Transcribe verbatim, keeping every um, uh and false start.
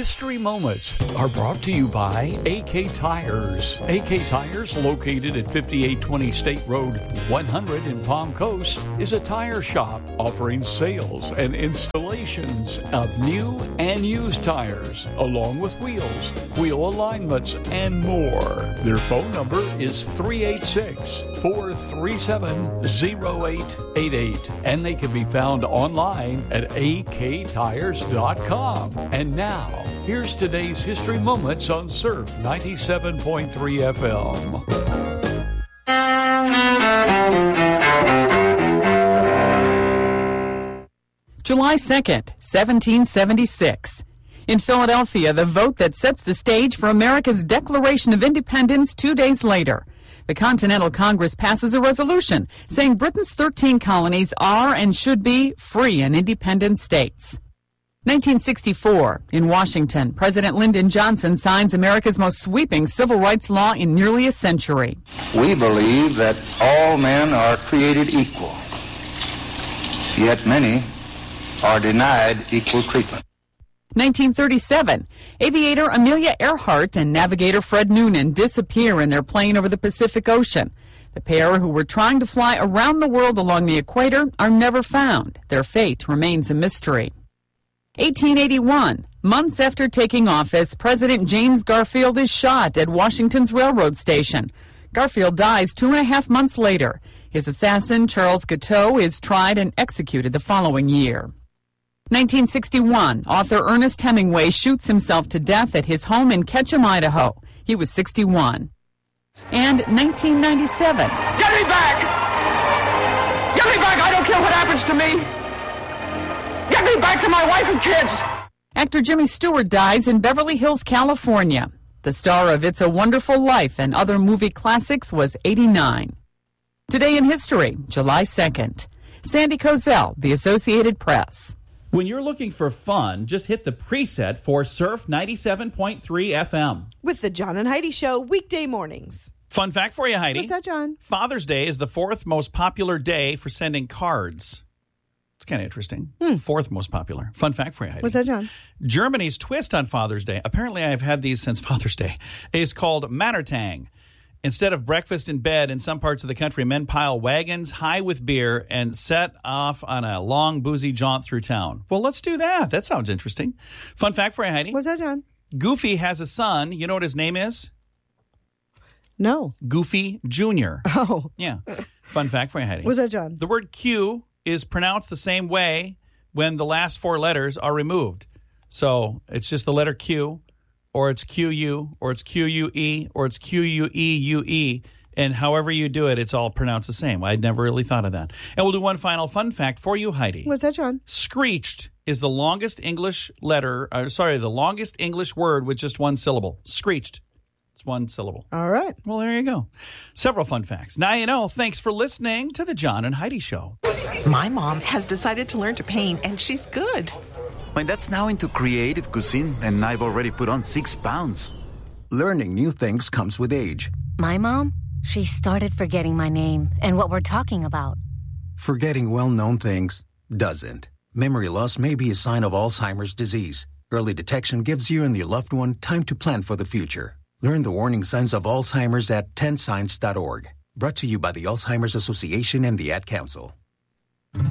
History Moments are brought to you by A K Tires. A K Tires, located at fifty-eight twenty State Road one hundred in Palm Coast, is a tire shop offering sales and installations of new and used tires, along with wheels, wheel alignments, and more. Their phone number is three eight six, four three seven, zero eight eight eight, and they can be found online at a k tires dot com. And now, here's today's History Moments on Surf ninety-seven point three F M. July second, seventeen seventy-six. In Philadelphia, the vote that sets the stage for America's Declaration of Independence two days later. The Continental Congress passes a resolution saying Britain's thirteen colonies are and should be free and independent states. nineteen sixty-four. In Washington, President Lyndon Johnson signs America's most sweeping civil rights law in nearly a century. We believe that all men are created equal, yet many are denied equal treatment. nineteen thirty-seven. Aviator Amelia Earhart and navigator Fred Noonan disappear in their plane over the Pacific Ocean. The pair, who were trying to fly around the world along the equator, are never found. Their fate remains a mystery. eighteen eighty-one. Months after taking office, President James Garfield is shot at Washington's railroad station. Garfield dies two and a half months later. His assassin, Charles Guiteau, is tried and executed the following year. nineteen sixty-one. Author Ernest Hemingway shoots himself to death at his home in Ketchum, Idaho. He was sixty-one. And nineteen ninety-seven. Get me back! Get me back! I don't care what happens to me! Get me back to my wife and kids! Actor Jimmy Stewart dies in Beverly Hills, California. The star of It's a Wonderful Life and other movie classics was eighty-nine. Today in history, July second. Sandy Kozel, The Associated Press. When you're looking for fun, just hit the preset for Surf ninety-seven point three F M. With the John and Heidi Show weekday mornings. Fun fact for you, Heidi. What's that, John? Father's Day is the fourth most popular day for sending cards. It's kind of interesting. Hmm. Fourth most popular. Fun fact for you, Heidi. What's that, John? Germany's twist on Father's Day, apparently I've had these since Father's Day, is called Mannertang. Instead of breakfast in bed in some parts of the country, men pile wagons high with beer and set off on a long, boozy jaunt through town. Well, let's do that. That sounds interesting. Fun fact for you, Heidi. What's that, John? Goofy has a son. You know what his name is? No. Goofy Junior Oh. Yeah. Fun fact for you, Heidi. What's that, John? The word Q is pronounced the same way when the last four letters are removed. So it's just the letter Q, or it's Q U, or it's Q U E, or it's Q U E U E. And however you do it, it's all pronounced the same. I'd never really thought of that. And we'll do one final fun fact for you, Heidi. What's that, John? Screeched is the longest English letter, uh, sorry, the longest English word with just one syllable. Screeched. It's one syllable. All right. Well, there you go. Several fun facts. Now you know. Thanks for listening to the John and Heidi Show. My mom has decided to learn to paint, and she's good. My dad's now into creative cuisine, and I've already put on six pounds. Learning new things comes with age. My mom, she started forgetting my name and what we're talking about. Forgetting well-known things doesn't. Memory loss may be a sign of Alzheimer's disease. Early detection gives you and your loved one time to plan for the future. Learn the warning signs of Alzheimer's at ten signs dot org. Brought to you by the Alzheimer's Association and the Ad Council.